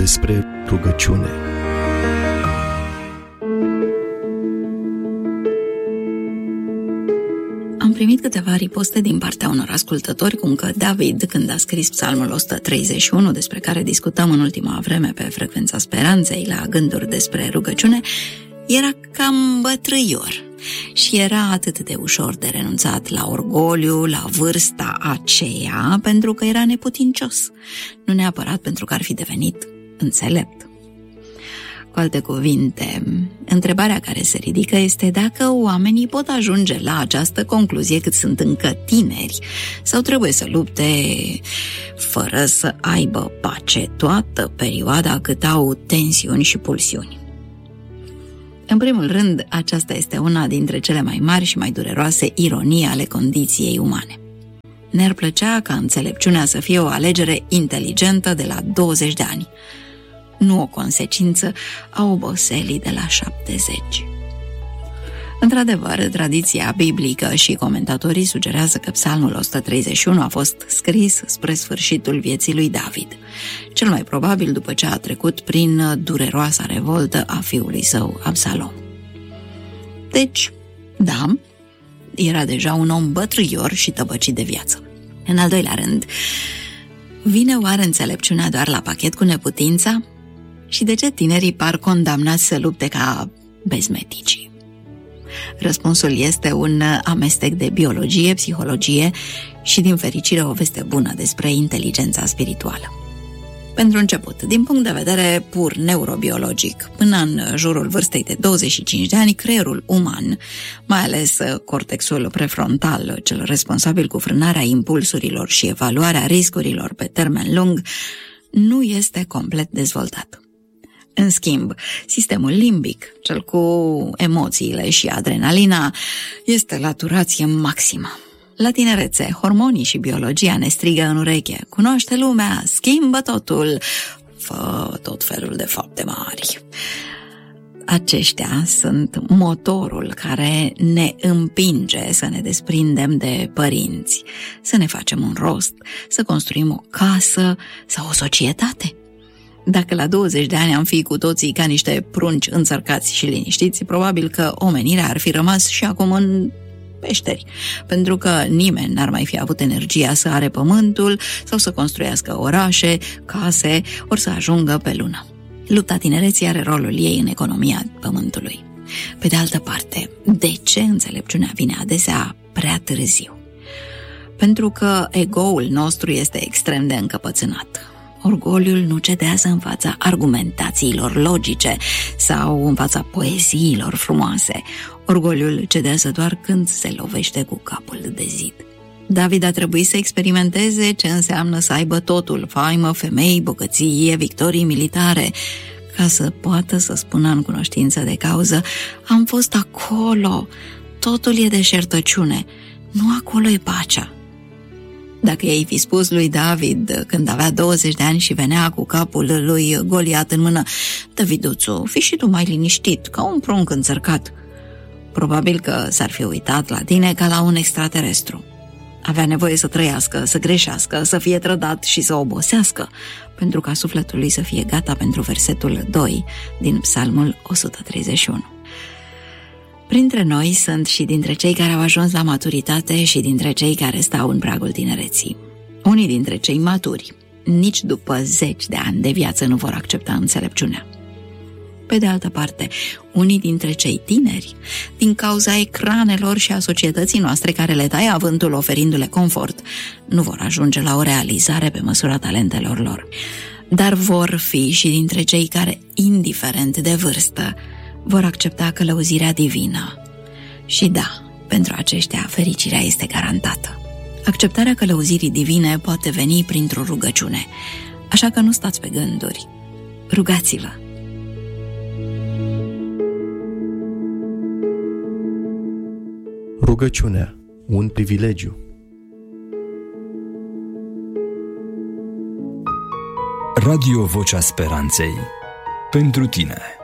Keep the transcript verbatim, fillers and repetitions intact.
despre rugăciune. Am primit câteva riposte din partea unor ascultători cum că David, când a scris Psalmul o sută treizeci și unu, despre care discutăm în ultima vreme pe Frecvența Speranței la Gânduri despre rugăciune, era cam bătrâior și era atât de ușor de renunțat la orgoliu, la vârsta aceea, pentru că era neputincios, nu neapărat pentru că ar fi devenit înțelept. Cu alte cuvinte, întrebarea care se ridică este dacă oamenii pot ajunge la această concluzie cât sunt încă tineri sau trebuie să lupte fără să aibă pace toată perioada cât au tensiuni și pulsiuni. În primul rând, aceasta este una dintre cele mai mari și mai dureroase ironii ale condiției umane. Ne-ar plăcea ca înțelepciunea să fie o alegere inteligentă de la douăzeci de ani, nu o consecință a oboselii de la șaptezeci. Într-adevăr, tradiția biblică și comentatorii sugerează că Psalmul o sută treizeci și unu a fost scris spre sfârșitul vieții lui David, cel mai probabil după ce a trecut prin dureroasa revoltă a fiului său Absalom. Deci, da, era deja un om bătrâior și tăbăcit de viață. În al doilea rând, vine oare înțelepciunea doar la pachet cu neputința? Și de ce tinerii par condamnați să lupte ca bezmeticii? Răspunsul este un amestec de biologie, psihologie și, din fericire, o veste bună despre inteligența spirituală. Pentru început, din punct de vedere pur neurobiologic, până în jurul vârstei de douăzeci și cinci de ani, creierul uman, mai ales cortexul prefrontal, cel responsabil cu frânarea impulsurilor și evaluarea riscurilor pe termen lung, nu este complet dezvoltat. În schimb, sistemul limbic, cel cu emoțiile și adrenalina, este la turație maximă. La tinerețe, hormonii și biologia ne strigă în ureche: cunoaște lumea, schimbă totul, fă tot felul de fapte mari. Aceștia sunt motorul care ne împinge să ne desprindem de părinți, să ne facem un rost, să construim o casă sau o societate. Dacă la douăzeci de ani am fi cu toții ca niște prunci înțărcați și liniștiți, probabil că omenirea ar fi rămas și acum în peșteri, pentru că nimeni n-ar mai fi avut energia să are pământul sau să construiască orașe, case, ori să ajungă pe lună. Lupta tinereții are rolul ei în economia pământului. Pe de altă parte, de ce înțelepciunea vine adesea prea târziu? Pentru că ego-ul nostru este extrem de încăpățânat. Orgoliul nu cedează în fața argumentațiilor logice sau în fața poeziilor frumoase. Orgoliul cedează doar când se lovește cu capul de zid. David a trebuit să experimenteze ce înseamnă să aibă totul: faimă, femei, bogăție, victorii militare, ca să poată să spună în cunoștință de cauză: am fost acolo, totul e deșertăciune, nu acolo e pacea. Dacă i-ai fi spus lui David, când avea douăzeci de ani și venea cu capul lui Goliat în mână: Daviduțu, fii și tu mai liniștit, ca un prunc înțărcat, probabil că s-ar fi uitat la tine ca la un extraterestru. Avea nevoie să trăiască, să greșească, să fie trădat și să obosească, pentru ca sufletul lui să fie gata pentru versetul doi din Psalmul o sută treizeci și unu. Printre noi sunt și dintre cei care au ajuns la maturitate și dintre cei care stau în pragul tinereții. Unii dintre cei maturi, nici după zeci de ani de viață, nu vor accepta înțelepciunea. Pe de altă parte, unii dintre cei tineri, din cauza ecranelor și a societății noastre care le taie avântul oferindu-le confort, nu vor ajunge la o realizare pe măsura talentelor lor. Dar vor fi și dintre cei care, indiferent de vârstă, vor accepta călăuzirea divină. Și da, pentru aceștia fericirea este garantată. Acceptarea călăuzirii divine poate veni printr-o rugăciune, așa că nu stați pe gânduri. Rugați-vă! Rugăciunea, un privilegiu. Radio Vocea Speranței. Pentru tine.